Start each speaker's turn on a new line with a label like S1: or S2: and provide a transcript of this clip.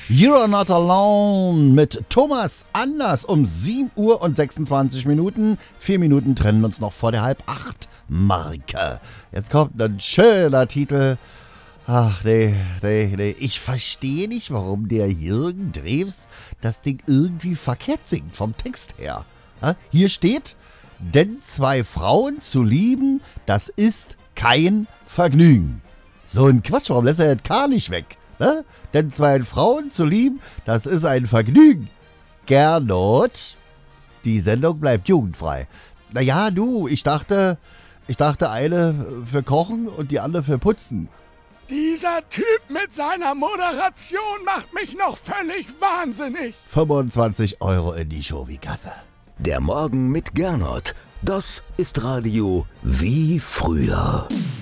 S1: You're Not Alone mit Thomas Anders um 7 Uhr und 26 Minuten. 4 Minuten trennen uns noch vor der Halb-8-Marke. Jetzt kommt ein schöner Titel. Ach, nee. Ich verstehe nicht, warum der Jürgen Drews das Ding irgendwie verkehrt singt, vom Text her. Hier steht, denn 2 Frauen zu lieben, das ist kein Vergnügen. So ein Quatsch, warum lässt er das K nicht weg? Ne? Denn 2 Frauen zu lieben, das ist ein Vergnügen. Gernot, die Sendung bleibt jugendfrei. Naja, du, ich dachte eine für Kochen und die andere für Putzen.
S2: Dieser Typ mit seiner Moderation macht mich noch völlig wahnsinnig.
S1: 25 € in die Show-Kasse.
S3: Der Morgen mit Gernot. Das ist Radio wie früher.